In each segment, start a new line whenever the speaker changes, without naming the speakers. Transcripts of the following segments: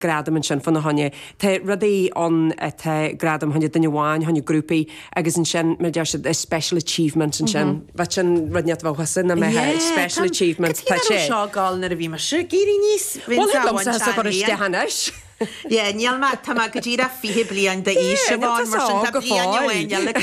gradam an sin fan na hanne. Tá rudí an tá gradam hanne den bháin hanne grúpi agus an sin me de a special achievement an sin. Wat sin rudneat bhhasan na me special achievement tá sé.
Seo gáil na a bhí mar se géirí níos
go hanis.
Yeah, níl má tá go dtíra fihe blian de í se bháin mar sin blianhain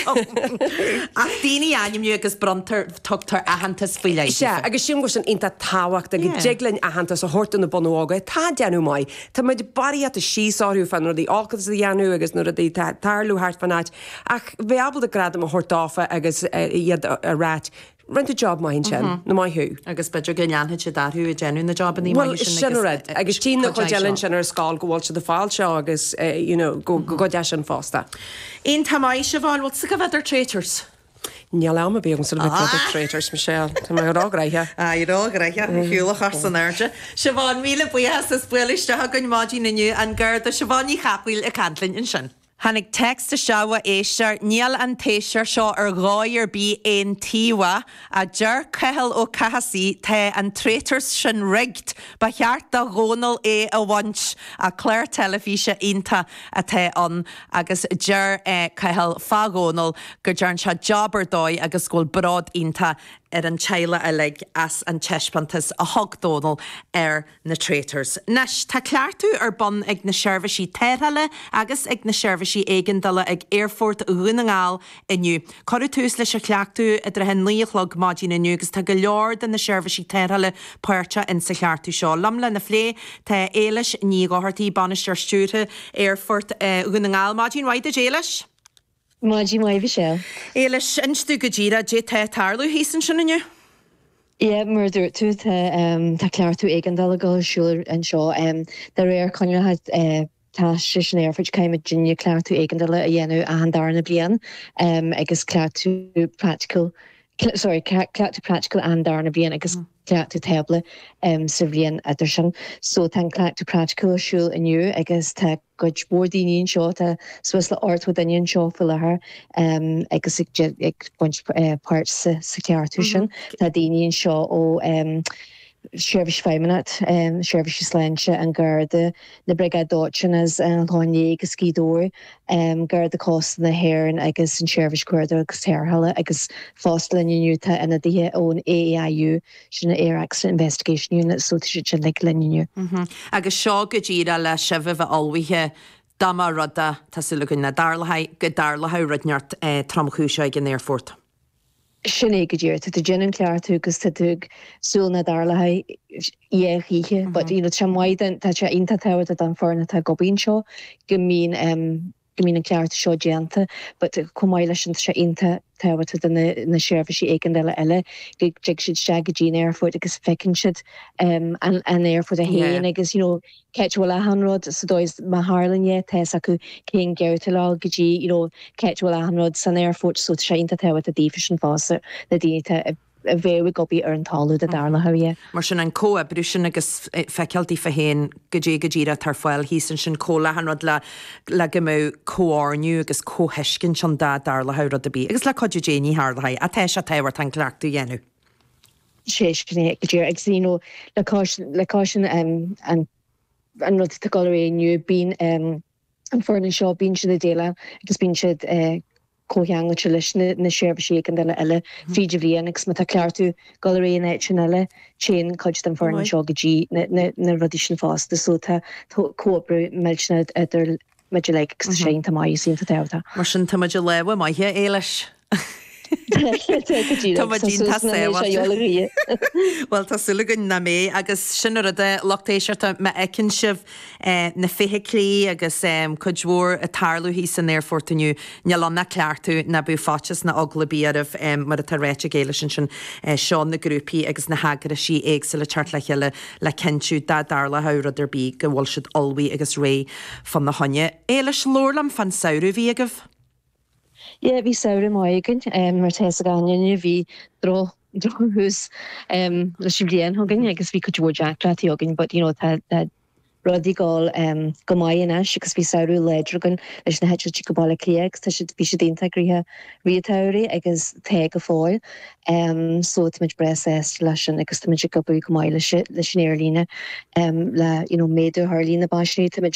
ach daoine aimimú agus brontar tutar ahantas fuiile.
Se agus sin go sin inta táhacht a jeglann ahantas a hortan na bonóga tá deanú mai. Tá muid baríat a síáú fan ruí áchas a dheanú agus nu a dí tarlú hart fanáid ach bheabal a gradam a hortáfa agus iad a rát. Rent a job mai sin na mai hu.
Agus beidir gneanhead se darú a genú na job ní
sinad agus tí na chuéann sin ar sáil gohil se de fáil seo agus go de an fásta.
Ein tamáis se bháin bhil sa go bheidir traitors.
Níl am a bíon sul traitors Michelle Tá mai rágraithe.
Rágraithe chuúla san airte. Se bháin míle buas is buiste a gon mádí naniu an ggurd a se bháinní chapúil a canlinn in sin. Hannig text a seawa éisiar níl an téisiar seo ar gáir bí éon tíha a dear cehel ó cahasí te an traitors sin rigt ba cheart a rónal é a bhaint a chléir telefíse inta a te an agus dear cehel fagónal gur dearn se jobbar dói agus gúil brad inta ar an teile a le as an teispantas a hogdónal ar na traitors. Nes tá cleartú ar bon ag na seirbhísí téile agus ag na seirbhísí éigindala ag Airfort Runangáil inniu. Corú túús leis a cleartú a dre hen líolog mádí inniu agus tá go leor den na seirbhísí téile páirte in sa cleartú seo. Lamla na phlé tá éiles ní gáhartaí banisteir stúrthe Airfort Runangáil mádín waide éiles.
Mádí mai bhí sé.
Éiles instú go ddíra dé tarlú hísan sin inniu?
Yeah, murder tú tá clear tú éigandal go siúir an seo de réir chuine tá sin Airfort caiime Virginia clear tú éigandala a dhéanú a an darna blian agus clear tú practical an darna blian agus clear tú table sa bblion idir sin. So tá clear tú practical siúil iniu agus tá go bordíon seo tá Swiss le ortfu daon seo fi lethair agus ag buint páirt sa clear tú sin tá daoíonn seo ó Seirbhís feimmenat, Seirbhís Sláinte an gurda na brigad dóitsin as láine agus cídóir gurda costa na hhéireann agus an Seirbhís cuairda agus tearthala agus fástalainn inniuta ina dtí ón AAIU sin na Air Accident Investigation Unit so sin le linniu.
Agus seo go ddíra le sibh almhaithe dama rudda tásúlagann na darlathaid go darlathaid rudneart tramchúise ag an Airfort.
Sinné go ddíir tú dénn clear tú agus tú súil na darlathaid éhíe, but sem maidan tá sé inta táhar an forna tá gobín seo go mín an clear seo déanta, but cumáile sin sé inta táhar na seirbhísí éigandala eile go siad se go dtíon Airfort agus fecinn siad an Airfort a héin agus ceithhfuil a hanrod sa dóis má Harlanne tees acu cén geirtalá go dtí ceithhfuil a hanrod san Airfort so sé inta táhar a ddífa sin fása na dtíine a bhéh gobí ar an talú a darla haé.
Mar sin an cóa brúsin agus feceiltí fa héin go ddíra tar fáil hísan sin cóla hanrod le go mó cóárniu agus cóheiscin sin darla hárad a bí. Agus le coidir déní hárlathaid a teis a tahar tan cleartú dhéanú.
Séiscinné go dtíir ag le caisin an rud tá gáiríniu bín an forna seo bín siad a déile agus bín siad cóheanga tre leis na seirbhísí éigandala eile fríidir bhíon agus tá clear tú gáiríon éit sin eile chéan chuid an forna seo go dtí na rudí sin fásta so tá cóbru meilsna idir meidir le agus sé tá mai sínta táta.
Mar sin tá meidir leh maithe éiles. Well tásúlagann na mé agus sinnar a lochtéisiirta me ecinn sibh na fithelí agus chudhór a tarlú hí san Airfortaniu neall na cleartú na bú fátas na oglabíarmh mar a tar réite géile sin seán na grúpií agus na hagar sí éagsa le teart le cheile le cinú darla hárad ar bí go bhfuil siad olbhí agus ré fan na honne. Éiles lórlam fan saoú bhí agah?
Yeah, bhí saoire maigin mar teas a gáine bhí dro hús leis blian thugann agus bhí go Jackratí agin, but tá rodigáil gomáine sigus bhí saoú leidirgan leis na heite go balla léag tá si bhí sé dénta gríthe riatáirí agus te go fáil so muid bres lei sin agus muid go bu gomáile le snéirlíne le méidir Harlína baisní